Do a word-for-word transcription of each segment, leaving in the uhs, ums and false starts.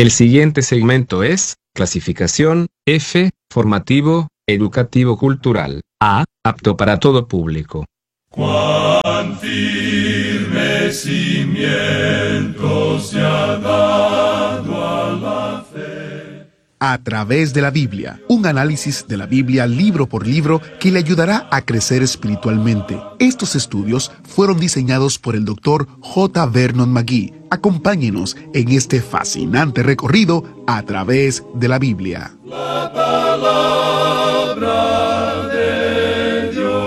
El siguiente segmento es clasificación F, formativo, educativo cultural. A, apto para todo público. Cuán firme cimiento se ha dado a la fe. A través de la Biblia, un análisis de la Biblia libro por libro que le ayudará a crecer espiritualmente. Estos estudios fueron diseñados por el doctor J. Vernon McGee. Acompáñenos en este fascinante recorrido a través de la Biblia. La palabra de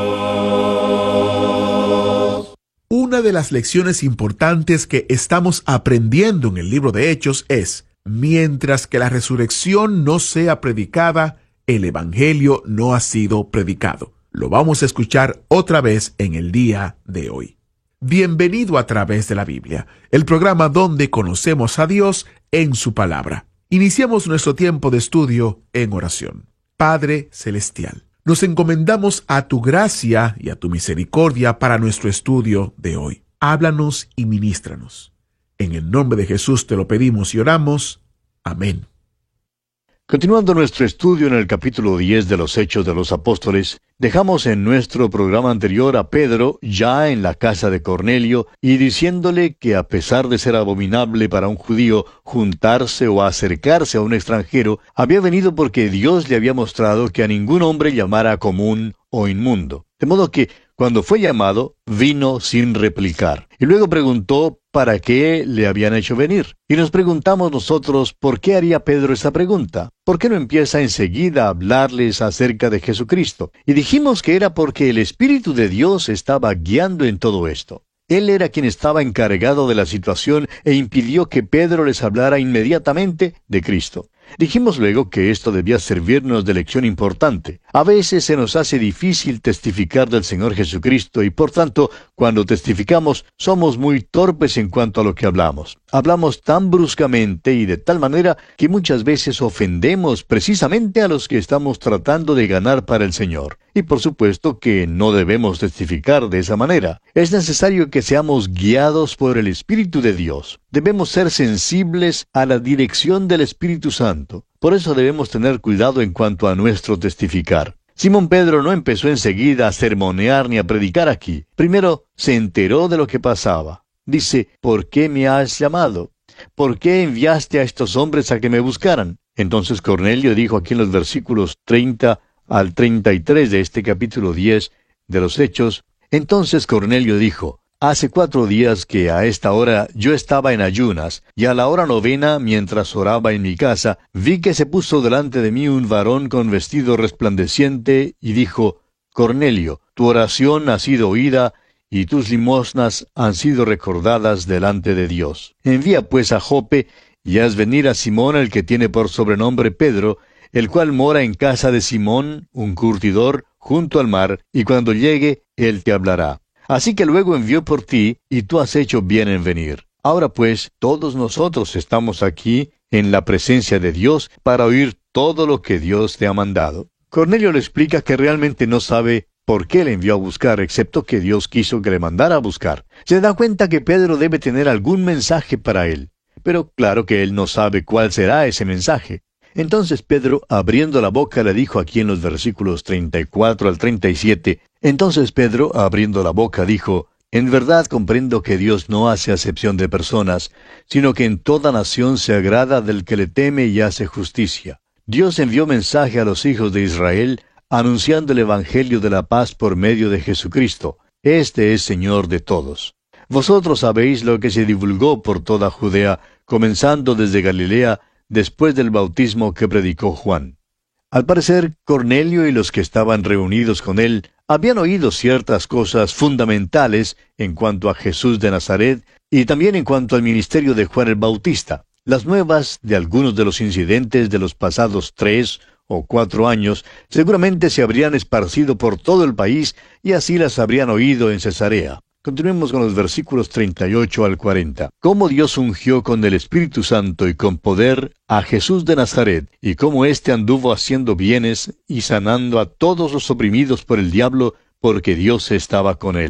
Dios. Una de las lecciones importantes que estamos aprendiendo en el libro de Hechos es: mientras que la resurrección no sea predicada, el Evangelio no ha sido predicado. Lo vamos a escuchar otra vez en el día de hoy. Bienvenido a Través de la Biblia, el programa donde conocemos a Dios en su palabra. Iniciamos nuestro tiempo de estudio en oración. Padre Celestial, nos encomendamos a tu gracia y a tu misericordia para nuestro estudio de hoy. Háblanos y ministranos. En el nombre de Jesús te lo pedimos y oramos. Amén. Continuando nuestro estudio en el capítulo diez de los Hechos de los Apóstoles, dejamos en nuestro programa anterior a Pedro ya en la casa de Cornelio y diciéndole que a pesar de ser abominable para un judío juntarse o acercarse a un extranjero, había venido porque Dios le había mostrado que a ningún hombre llamara común o inmundo. De modo que, cuando fue llamado, vino sin replicar. Y luego preguntó para qué le habían hecho venir. Y nos preguntamos nosotros, ¿por qué haría Pedro esa pregunta? ¿Por qué no empieza enseguida a hablarles acerca de Jesucristo? Y dijimos que era porque el Espíritu de Dios estaba guiando en todo esto. Él era quien estaba encargado de la situación e impidió que Pedro les hablara inmediatamente de Cristo. Dijimos luego que esto debía servirnos de lección importante. A veces se nos hace difícil testificar del Señor Jesucristo y por tanto, cuando testificamos, somos muy torpes en cuanto a lo que hablamos. Hablamos tan bruscamente y de tal manera que muchas veces ofendemos precisamente a los que estamos tratando de ganar para el Señor. Y por supuesto que no debemos testificar de esa manera. Es necesario que seamos guiados por el Espíritu de Dios. Debemos ser sensibles a la dirección del Espíritu Santo. Por eso debemos tener cuidado en cuanto a nuestro testificar. Simón Pedro no empezó enseguida a sermonear ni a predicar aquí. Primero se enteró de lo que pasaba. Dice, ¿por qué me has llamado? ¿Por qué enviaste a estos hombres a que me buscaran? Entonces Cornelio dijo aquí en los versículos treinta al treinta y tres de este capítulo diez de los Hechos. Entonces Cornelio dijo, hace cuatro días que a esta hora yo estaba en ayunas, y a la hora novena, mientras oraba en mi casa, vi que se puso delante de mí un varón con vestido resplandeciente, y dijo, Cornelio, tu oración ha sido oída, y tus limosnas han sido recordadas delante de Dios. Envía pues a Jope, y haz venir a Simón, el que tiene por sobrenombre Pedro, el cual mora en casa de Simón, un curtidor, junto al mar, y cuando llegue, él te hablará. Así que luego envió por ti, y tú has hecho bien en venir. Ahora pues, todos nosotros estamos aquí, en la presencia de Dios, para oír todo lo que Dios te ha mandado. Cornelio le explica que realmente no sabe por qué le envió a buscar, excepto que Dios quiso que le mandara a buscar. Se da cuenta que Pedro debe tener algún mensaje para él. Pero claro que él no sabe cuál será ese mensaje. Entonces Pedro, abriendo la boca, le dijo aquí en los versículos treinta y cuatro al treinta y siete, entonces Pedro, abriendo la boca, dijo, en verdad comprendo que Dios no hace acepción de personas, sino que en toda nación se agrada del que le teme y hace justicia. Dios envió mensaje a los hijos de Israel, anunciando el evangelio de la paz por medio de Jesucristo. Este es Señor de todos. Vosotros sabéis lo que se divulgó por toda Judea, comenzando desde Galilea, después del bautismo que predicó Juan. Al parecer, Cornelio y los que estaban reunidos con él habían oído ciertas cosas fundamentales en cuanto a Jesús de Nazaret y también en cuanto al ministerio de Juan el Bautista. Las nuevas de algunos de los incidentes de los pasados tres o cuatro años seguramente se habrían esparcido por todo el país y así las habrían oído en Cesarea. Continuemos con los versículos treinta y ocho al cuarenta. Cómo Dios ungió con el Espíritu Santo y con poder a Jesús de Nazaret, y cómo éste anduvo haciendo bienes y sanando a todos los oprimidos por el diablo, porque Dios estaba con él.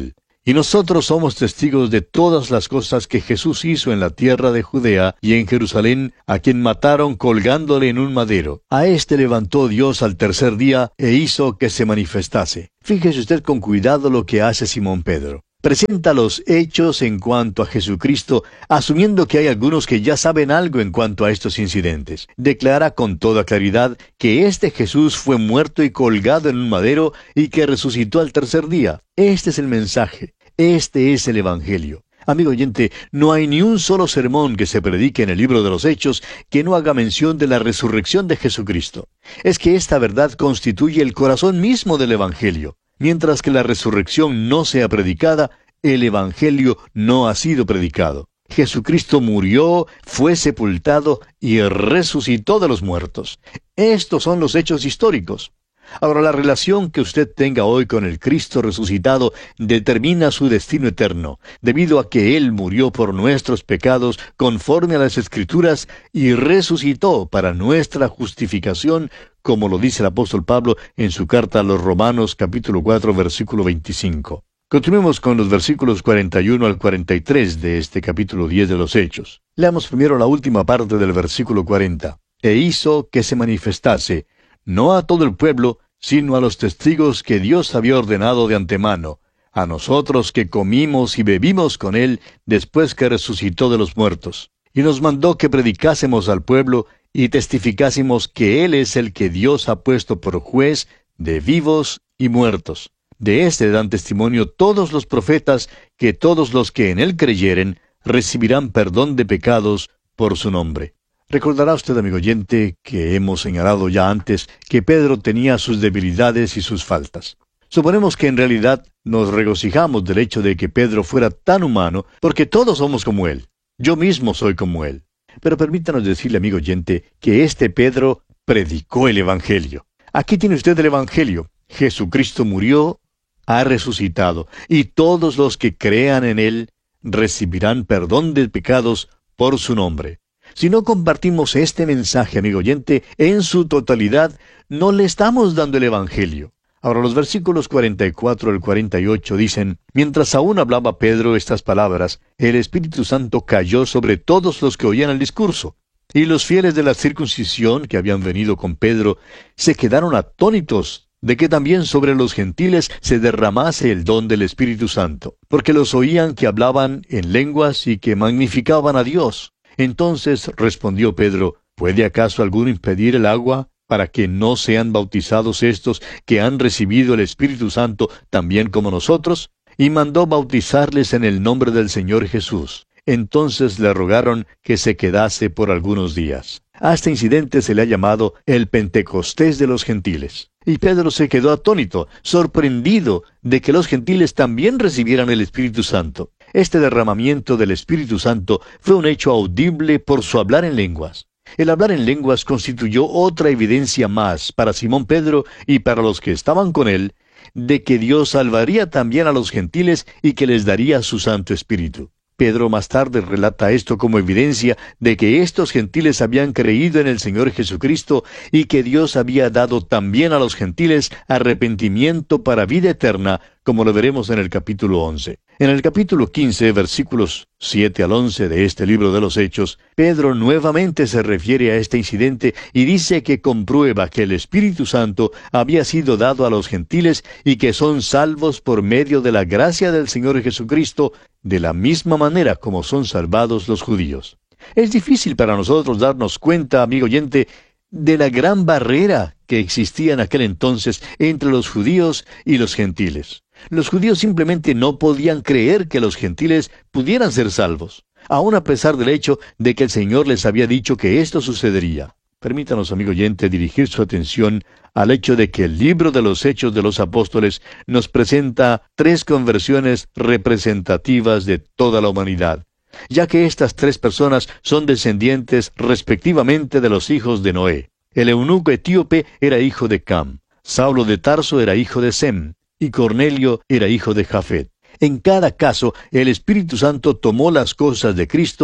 Y nosotros somos testigos de todas las cosas que Jesús hizo en la tierra de Judea y en Jerusalén, a quien mataron colgándole en un madero. A éste levantó Dios al tercer día e hizo que se manifestase. Fíjese usted con cuidado lo que hace Simón Pedro. Presenta los hechos en cuanto a Jesucristo, asumiendo que hay algunos que ya saben algo en cuanto a estos incidentes. Declara con toda claridad que este Jesús fue muerto y colgado en un madero y que resucitó al tercer día. Este es el mensaje. Este es el Evangelio. Amigo oyente, no hay ni un solo sermón que se predique en el libro de los Hechos que no haga mención de la resurrección de Jesucristo. Es que esta verdad constituye el corazón mismo del Evangelio. Mientras que la resurrección no sea predicada, el Evangelio no ha sido predicado. Jesucristo murió, fue sepultado y resucitó de los muertos. Estos son los hechos históricos. Ahora, la relación que usted tenga hoy con el Cristo resucitado determina su destino eterno, debido a que Él murió por nuestros pecados conforme a las Escrituras y resucitó para nuestra justificación, como lo dice el apóstol Pablo en su carta a los Romanos capítulo cuatro, versículo veinticinco. Continuemos con los versículos cuarenta y uno al cuarenta y tres de este capítulo diez de los Hechos. Leamos primero la última parte del versículo cuarenta. E hizo que se manifestase, no a todo el pueblo, sino a los testigos que Dios había ordenado de antemano, a nosotros que comimos y bebimos con Él después que resucitó de los muertos. Y nos mandó que predicásemos al pueblo y testificásemos que Él es el que Dios ha puesto por juez de vivos y muertos. De éste dan testimonio todos los profetas, que todos los que en Él creyeren recibirán perdón de pecados por su nombre. Recordará usted, amigo oyente, que hemos señalado ya antes que Pedro tenía sus debilidades y sus faltas. Suponemos que en realidad nos regocijamos del hecho de que Pedro fuera tan humano, porque todos somos como él. Yo mismo soy como él. Pero permítanos decirle, amigo oyente, que este Pedro predicó el Evangelio. Aquí tiene usted el Evangelio. Jesucristo murió, ha resucitado, y todos los que crean en Él recibirán perdón de pecados por su nombre. Si no compartimos este mensaje, amigo oyente, en su totalidad, no le estamos dando el Evangelio. Ahora, los versículos cuarenta y cuatro al cuarenta y ocho dicen, mientras aún hablaba Pedro estas palabras, el Espíritu Santo cayó sobre todos los que oían el discurso. Y los fieles de la circuncisión que habían venido con Pedro se quedaron atónitos de que también sobre los gentiles se derramase el don del Espíritu Santo, porque los oían que hablaban en lenguas y que magnificaban a Dios. Entonces respondió Pedro, ¿puede acaso alguno impedir el agua para que no sean bautizados estos que han recibido el Espíritu Santo también como nosotros? Y mandó bautizarles en el nombre del Señor Jesús. Entonces le rogaron que se quedase por algunos días. A este incidente se le ha llamado el Pentecostés de los gentiles. Y Pedro se quedó atónito, sorprendido de que los gentiles también recibieran el Espíritu Santo. Este derramamiento del Espíritu Santo fue un hecho audible por su hablar en lenguas. El hablar en lenguas constituyó otra evidencia más para Simón Pedro y para los que estaban con él, de que Dios salvaría también a los gentiles y que les daría su Santo Espíritu. Pedro más tarde relata esto como evidencia de que estos gentiles habían creído en el Señor Jesucristo y que Dios había dado también a los gentiles arrepentimiento para vida eterna, como lo veremos en el capítulo once. En el capítulo quince, versículos siete al once de este libro de los Hechos, Pedro nuevamente se refiere a este incidente y dice que comprueba que el Espíritu Santo había sido dado a los gentiles y que son salvos por medio de la gracia del Señor Jesucristo, de la misma manera como son salvados los judíos. Es difícil para nosotros darnos cuenta, amigo oyente, de la gran barrera que existía en aquel entonces entre los judíos y los gentiles. Los judíos simplemente no podían creer que los gentiles pudieran ser salvos, aun a pesar del hecho de que el Señor les había dicho que esto sucedería. Permítanos, amigo oyente, dirigir su atención al hecho de que el libro de los Hechos de los Apóstoles nos presenta tres conversiones representativas de toda la humanidad, ya que estas tres personas son descendientes respectivamente de los hijos de Noé. El eunuco etíope era hijo de Cam, Saulo de Tarso era hijo de Sem, y Cornelio era hijo de Jafet. En cada caso, el Espíritu Santo tomó las cosas de Cristo,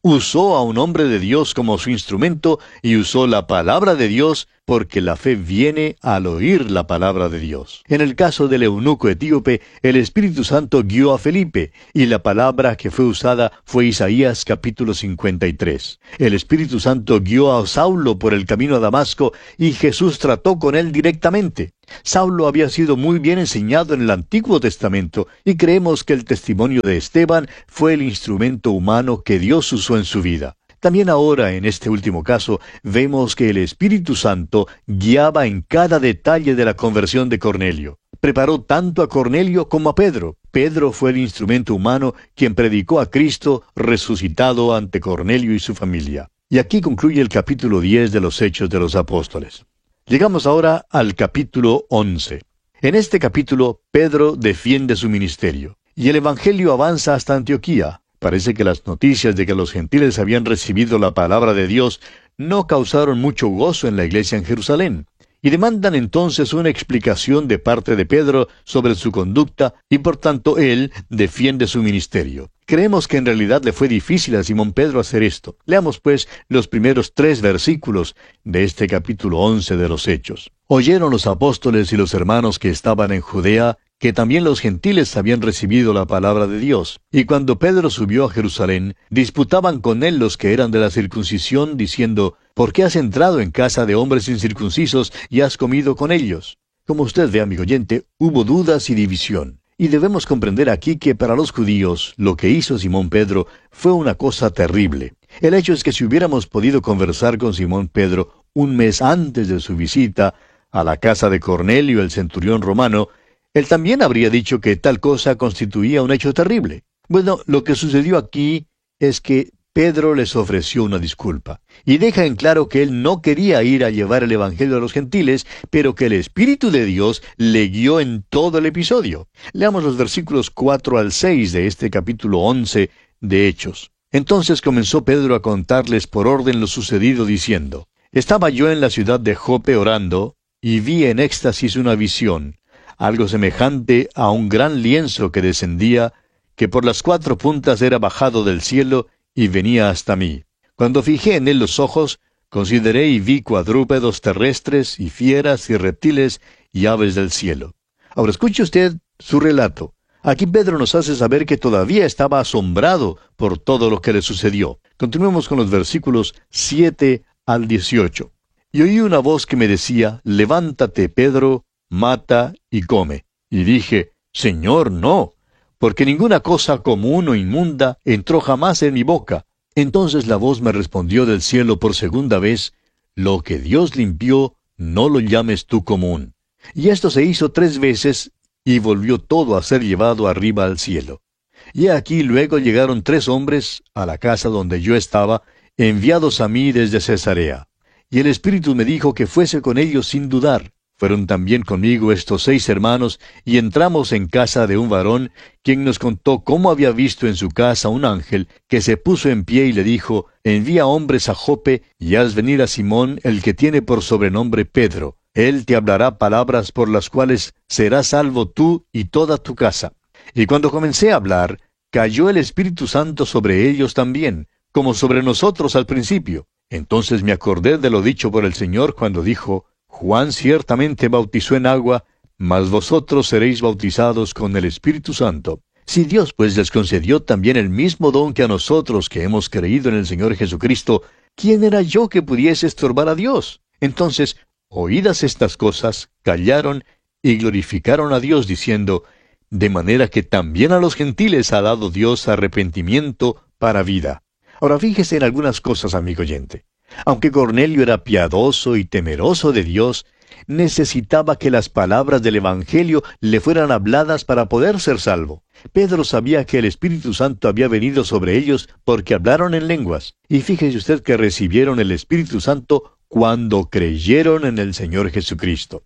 usó a un hombre de Dios como su instrumento y usó la palabra de Dios, porque la fe viene al oír la palabra de Dios. En el caso del eunuco etíope, el Espíritu Santo guió a Felipe, y la palabra que fue usada fue Isaías capítulo cincuenta y tres. El Espíritu Santo guió a Saulo por el camino a Damasco, y Jesús trató con él directamente. Saulo había sido muy bien enseñado en el Antiguo Testamento, y creemos que el testimonio de Esteban fue el instrumento humano que Dios usó en su vida. También ahora, en este último caso, vemos que el Espíritu Santo guiaba en cada detalle de la conversión de Cornelio. Preparó tanto a Cornelio como a Pedro. Pedro fue el instrumento humano quien predicó a Cristo resucitado ante Cornelio y su familia. Y aquí concluye el capítulo diez de los Hechos de los Apóstoles. Llegamos ahora al capítulo once. En este capítulo, Pedro defiende su ministerio, y el Evangelio avanza hasta Antioquía. Parece que las noticias de que los gentiles habían recibido la palabra de Dios no causaron mucho gozo en la iglesia en Jerusalén, y demandan entonces una explicación de parte de Pedro sobre su conducta, y por tanto él defiende su ministerio. Creemos que en realidad le fue difícil a Simón Pedro hacer esto. Leamos pues los primeros tres versículos de este capítulo once de los Hechos. Oyeron los apóstoles y los hermanos que estaban en Judea que también los gentiles habían recibido la palabra de Dios. Y cuando Pedro subió a Jerusalén, disputaban con él los que eran de la circuncisión, diciendo, ¿por qué has entrado en casa de hombres incircuncisos y has comido con ellos? Como usted ve, amigo oyente, hubo dudas y división. Y debemos comprender aquí que para los judíos, lo que hizo Simón Pedro fue una cosa terrible. El hecho es que si hubiéramos podido conversar con Simón Pedro un mes antes de su visita a la casa de Cornelio, el centurión romano, él también habría dicho que tal cosa constituía un hecho terrible. Bueno, lo que sucedió aquí es que Pedro les ofreció una disculpa, y deja en claro que él no quería ir a llevar el Evangelio a los gentiles, pero que el Espíritu de Dios le guió en todo el episodio. Leamos los versículos cuatro al seis de este capítulo once de Hechos. Entonces comenzó Pedro a contarles por orden lo sucedido, diciendo, «Estaba yo en la ciudad de Jope orando, y vi en éxtasis una visión, algo semejante a un gran lienzo que descendía, que por las cuatro puntas era bajado del cielo y venía hasta mí. Cuando fijé en él los ojos, consideré y vi cuadrúpedos terrestres y fieras y reptiles y aves del cielo». Ahora escuche usted su relato. Aquí Pedro nos hace saber que todavía estaba asombrado por todo lo que le sucedió. Continuemos con los versículos siete al dieciocho. «Y oí una voz que me decía, levántate, Pedro, mata y come. Y dije, Señor, no, porque ninguna cosa común o inmunda entró jamás en mi boca. Entonces la voz me respondió del cielo por segunda vez, lo que Dios limpió, no lo llames tú común. Y esto se hizo tres veces, y volvió todo a ser llevado arriba al cielo. Y aquí luego llegaron tres hombres a la casa donde yo estaba, enviados a mí desde Cesarea. Y el Espíritu me dijo que fuese con ellos sin dudar. Fueron también conmigo estos seis hermanos, y entramos en casa de un varón, quien nos contó cómo había visto en su casa un ángel, que se puso en pie y le dijo, envía hombres a Jope, y haz venir a Simón, el que tiene por sobrenombre Pedro. Él te hablará palabras por las cuales serás salvo tú y toda tu casa. Y cuando comencé a hablar, cayó el Espíritu Santo sobre ellos también, como sobre nosotros al principio. Entonces me acordé de lo dicho por el Señor cuando dijo, Juan ciertamente bautizó en agua, mas vosotros seréis bautizados con el Espíritu Santo. Si Dios pues les concedió también el mismo don que a nosotros que hemos creído en el Señor Jesucristo, ¿quién era yo que pudiese estorbar a Dios? Entonces, oídas estas cosas, callaron y glorificaron a Dios diciendo, de manera que también a los gentiles ha dado Dios arrepentimiento para vida. Ahora fíjese en algunas cosas, amigo oyente. Aunque Cornelio era piadoso y temeroso de Dios, necesitaba que las palabras del Evangelio le fueran habladas para poder ser salvo. Pedro sabía que el Espíritu Santo había venido sobre ellos porque hablaron en lenguas. Y fíjese usted que recibieron el Espíritu Santo cuando creyeron en el Señor Jesucristo.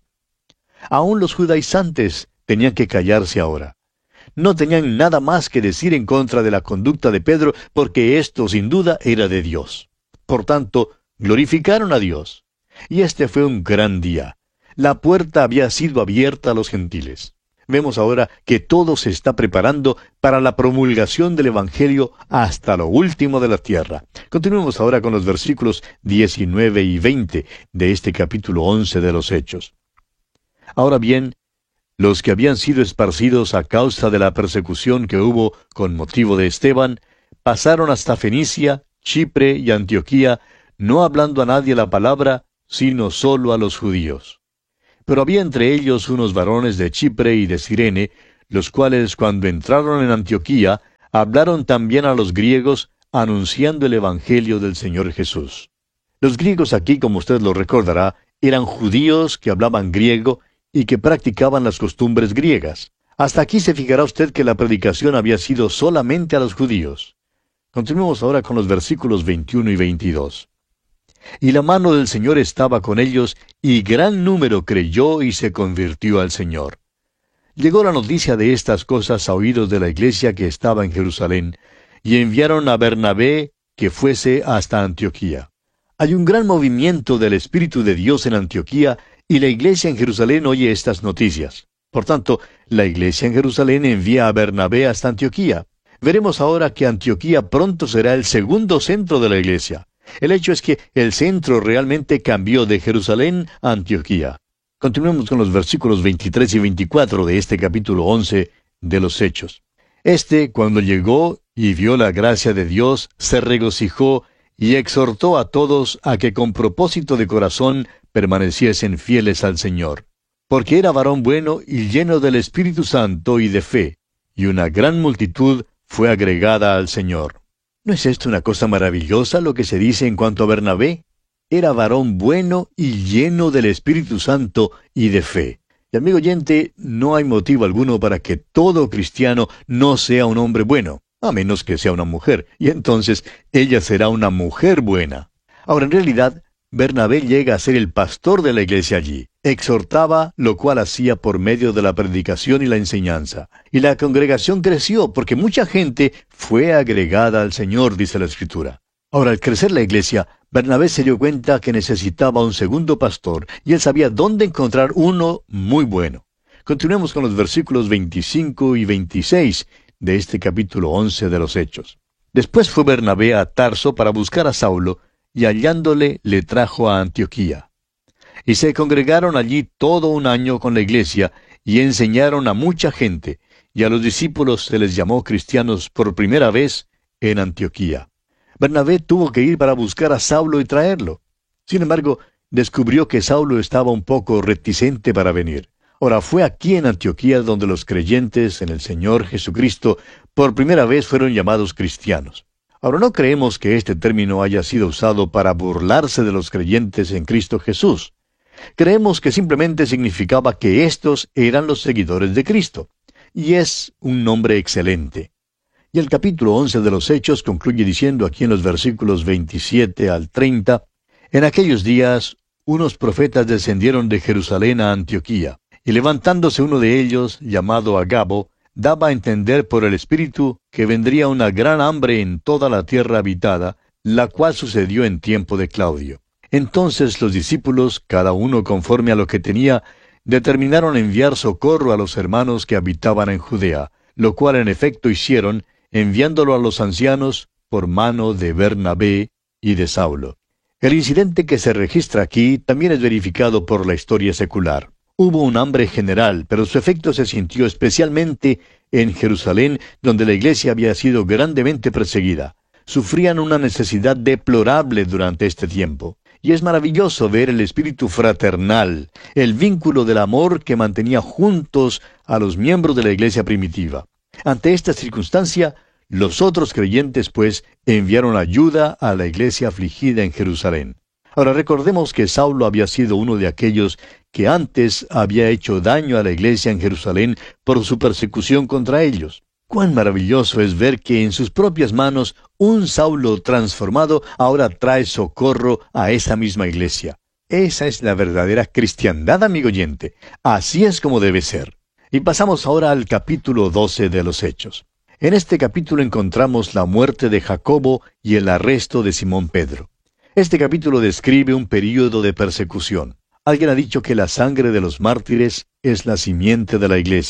Aún los judaizantes tenían que callarse ahora. No tenían nada más que decir en contra de la conducta de Pedro, porque esto sin duda era de Dios. Por tanto, glorificaron a Dios. Y este fue un gran día. La puerta había sido abierta a los gentiles. Vemos ahora que todo se está preparando para la promulgación del Evangelio hasta lo último de la tierra. Continuemos ahora con los versículos diecinueve y veinte de este capítulo once de los Hechos. Ahora bien, los que habían sido esparcidos a causa de la persecución que hubo con motivo de Esteban, pasaron hasta Fenicia, Chipre y Antioquía, no hablando a nadie la palabra, sino solo a los judíos. Pero había entre ellos unos varones de Chipre y de Cirene, los cuales cuando entraron en Antioquía, hablaron también a los griegos, anunciando el Evangelio del Señor Jesús. Los griegos aquí, como usted lo recordará, eran judíos que hablaban griego y que practicaban las costumbres griegas. Hasta aquí se fijará usted que la predicación había sido solamente a los judíos. Continuemos ahora con los versículos veintiuno y veintidós. Y la mano del Señor estaba con ellos, y gran número creyó y se convirtió al Señor. Llegó la noticia de estas cosas a oídos de la iglesia que estaba en Jerusalén, y enviaron a Bernabé que fuese hasta Antioquía. Hay un gran movimiento del Espíritu de Dios en Antioquía, y la iglesia en Jerusalén oye estas noticias. Por tanto, la iglesia en Jerusalén envía a Bernabé hasta Antioquía. Veremos ahora que Antioquía pronto será el segundo centro de la iglesia. El hecho es que el centro realmente cambió de Jerusalén a Antioquía. Continuemos con los versículos veintitrés y veinticuatro de este capítulo once de los Hechos. Este, cuando llegó y vio la gracia de Dios, se regocijó y exhortó a todos a que con propósito de corazón permaneciesen fieles al Señor. Porque era varón bueno y lleno del Espíritu Santo y de fe, y una gran multitud fue agregada al Señor. ¿No es esto una cosa maravillosa lo que se dice en cuanto a Bernabé? Era varón bueno y lleno del Espíritu Santo y de fe. Y amigo oyente, no hay motivo alguno para que todo cristiano no sea un hombre bueno, a menos que sea una mujer, y entonces ella será una mujer buena. Ahora, en realidad, Bernabé llega a ser el pastor de la iglesia allí. Exhortaba, lo cual hacía por medio de la predicación y la enseñanza. Y la congregación creció, porque mucha gente fue agregada al Señor, dice la Escritura. Ahora, al crecer la iglesia, Bernabé se dio cuenta que necesitaba un segundo pastor, y él sabía dónde encontrar uno muy bueno. Continuemos con los versículos veinticinco y veintiséis de este capítulo once de los Hechos. Después fue Bernabé a Tarso para buscar a Saulo, y hallándole le trajo a Antioquía. Y se congregaron allí todo un año con la iglesia, y enseñaron a mucha gente, y a los discípulos se les llamó cristianos por primera vez en Antioquía. Bernabé tuvo que ir para buscar a Saulo y traerlo. Sin embargo, descubrió que Saulo estaba un poco reticente para venir. Ahora, fue aquí en Antioquía donde los creyentes en el Señor Jesucristo por primera vez fueron llamados cristianos. Ahora, no creemos que este término haya sido usado para burlarse de los creyentes en Cristo Jesús. Creemos que simplemente significaba que éstos eran los seguidores de Cristo. Y es un nombre excelente. Y el capítulo once de los Hechos concluye diciendo aquí en los versículos veintisiete al treinta, en aquellos días unos profetas descendieron de Jerusalén a Antioquía, y levantándose uno de ellos, llamado Agabo, daba a entender por el Espíritu que vendría una gran hambre en toda la tierra habitada, la cual sucedió en tiempo de Claudio. Entonces los discípulos, cada uno conforme a lo que tenía, determinaron enviar socorro a los hermanos que habitaban en Judea, lo cual en efecto hicieron, enviándolo a los ancianos por mano de Bernabé y de Saulo. El incidente que se registra aquí también es verificado por la historia secular. Hubo un hambre general, pero su efecto se sintió especialmente en Jerusalén, donde la iglesia había sido grandemente perseguida. Sufrían una necesidad deplorable durante este tiempo. Y es maravilloso ver el espíritu fraternal, el vínculo del amor que mantenía juntos a los miembros de la iglesia primitiva. Ante esta circunstancia, los otros creyentes, pues, enviaron ayuda a la iglesia afligida en Jerusalén. Ahora recordemos que Saulo había sido uno de aquellos que antes había hecho daño a la iglesia en Jerusalén por su persecución contra ellos. Cuán maravilloso es ver que en sus propias manos un Saulo transformado ahora trae socorro a esa misma iglesia. Esa es la verdadera cristiandad, amigo oyente. Así es como debe ser. Y pasamos ahora al capítulo doce de los Hechos. En este capítulo encontramos la muerte de Jacobo y el arresto de Simón Pedro. Este capítulo describe un período de persecución. Alguien ha dicho que la sangre de los mártires es la simiente de la iglesia.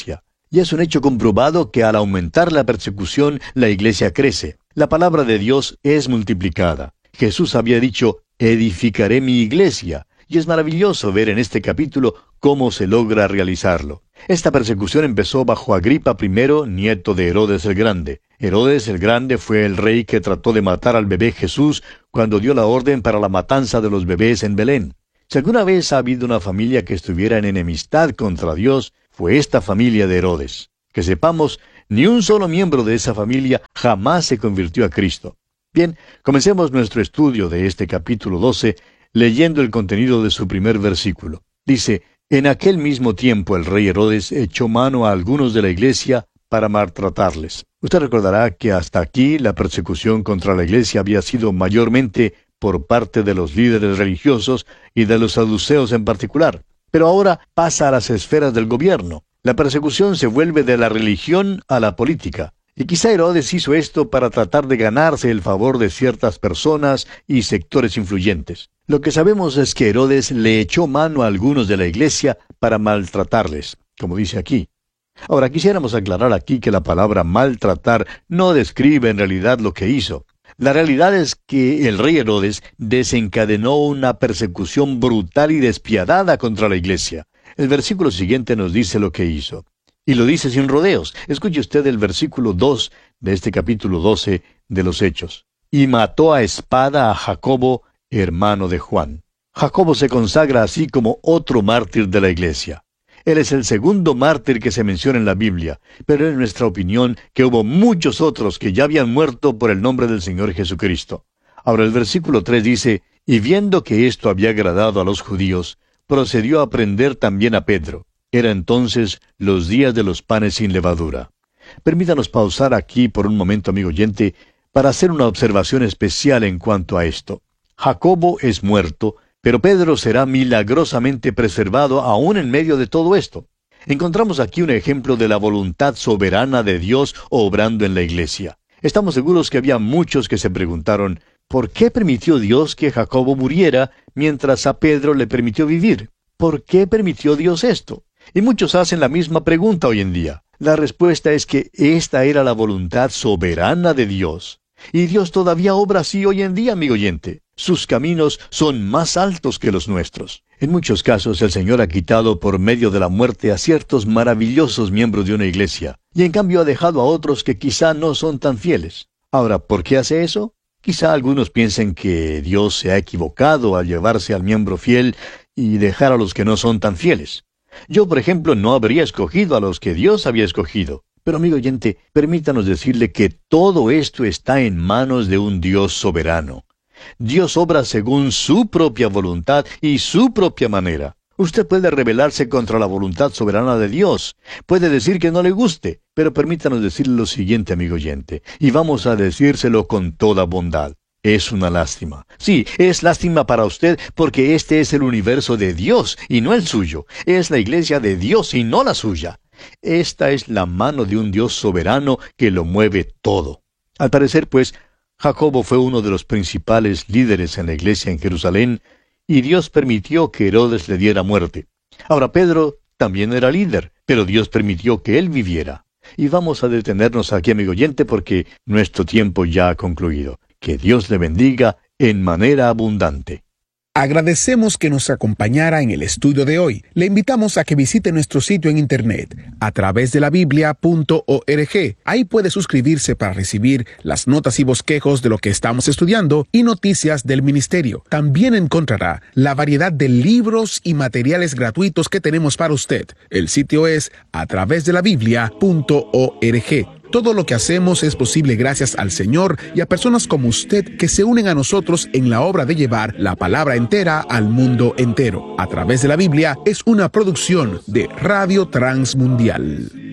Y es un hecho comprobado que al aumentar la persecución, la iglesia crece. La palabra de Dios es multiplicada. Jesús había dicho, edificaré mi iglesia. Y es maravilloso ver en este capítulo cómo se logra realizarlo. Esta persecución empezó bajo Agripa primero, nieto de Herodes el Grande. Herodes el Grande fue el rey que trató de matar al bebé Jesús cuando dio la orden para la matanza de los bebés en Belén. Si alguna vez ha habido una familia que estuviera en enemistad contra Dios, fue esta familia de Herodes. Que sepamos, ni un solo miembro de esa familia jamás se convirtió a Cristo. Bien, comencemos nuestro estudio de este capítulo doce, leyendo el contenido de su primer versículo. Dice, en aquel mismo tiempo el rey Herodes echó mano a algunos de la iglesia para maltratarles. Usted recordará que hasta aquí la persecución contra la iglesia había sido mayormente por parte de los líderes religiosos y de los saduceos en particular. Pero ahora pasa a las esferas del gobierno. La persecución se vuelve de la religión a la política. Y quizá Herodes hizo esto para tratar de ganarse el favor de ciertas personas y sectores influyentes. Lo que sabemos es que Herodes le echó mano a algunos de la iglesia para maltratarles, como dice aquí. Ahora, quisiéramos aclarar aquí que la palabra maltratar no describe en realidad lo que hizo. La realidad es que el rey Herodes desencadenó una persecución brutal y despiadada contra la iglesia. El versículo siguiente nos dice lo que hizo. Y lo dice sin rodeos. Escuche usted el versículo dos de este capítulo doce de los Hechos. Y mató a espada a Jacobo, hermano de Juan. Jacobo se consagra así como otro mártir de la iglesia. Él es el segundo mártir que se menciona en la Biblia, pero es nuestra opinión que hubo muchos otros que ya habían muerto por el nombre del Señor Jesucristo. Ahora el versículo tres dice, y viendo que esto había agradado a los judíos, procedió a prender también a Pedro. Era entonces los días de los panes sin levadura. Permítanos pausar aquí por un momento, amigo oyente, para hacer una observación especial en cuanto a esto. Jacobo es muerto, pero Pedro será milagrosamente preservado aún en medio de todo esto. Encontramos aquí un ejemplo de la voluntad soberana de Dios obrando en la iglesia. Estamos seguros que había muchos que se preguntaron, ¿por qué permitió Dios que Jacobo muriera mientras a Pedro le permitió vivir? ¿Por qué permitió Dios esto? Y muchos hacen la misma pregunta hoy en día. La respuesta es que esta era la voluntad soberana de Dios. Y Dios todavía obra así hoy en día, amigo oyente. Sus caminos son más altos que los nuestros. En muchos casos el Señor ha quitado por medio de la muerte a ciertos maravillosos miembros de una iglesia, y en cambio ha dejado a otros que quizá no son tan fieles. Ahora, ¿por qué hace eso? Quizá algunos piensen que Dios se ha equivocado al llevarse al miembro fiel y dejar a los que no son tan fieles. Yo, por ejemplo, no habría escogido a los que Dios había escogido. Pero, amigo oyente, permítanos decirle que todo esto está en manos de un Dios soberano. Dios obra según su propia voluntad y su propia manera. Usted puede rebelarse contra la voluntad soberana de Dios. Puede decir que no le guste, pero permítanos decirle lo siguiente, amigo oyente, y vamos a decírselo con toda bondad. Es una lástima. Sí, es lástima para usted porque este es el universo de Dios y no el suyo. Es la iglesia de Dios y no la suya. Esta es la mano de un Dios soberano que lo mueve todo. Al parecer, pues, Jacobo fue uno de los principales líderes en la iglesia en Jerusalén, y Dios permitió que Herodes le diera muerte. Ahora, Pedro también era líder, pero Dios permitió que él viviera. Y vamos a detenernos aquí, amigo oyente, porque nuestro tiempo ya ha concluido. Que Dios le bendiga en manera abundante. Agradecemos que nos acompañara en el estudio de hoy. Le invitamos a que visite nuestro sitio en internet a través de la biblia punto org. Ahí puede suscribirse para recibir las notas y bosquejos de lo que estamos estudiando y noticias del ministerio. También encontrará la variedad de libros y materiales gratuitos que tenemos para usted. El sitio es a través de la biblia punto org. Todo lo que hacemos es posible gracias al Señor y a personas como usted que se unen a nosotros en la obra de llevar la palabra entera al mundo entero. A través de la Biblia es una producción de Radio Transmundial.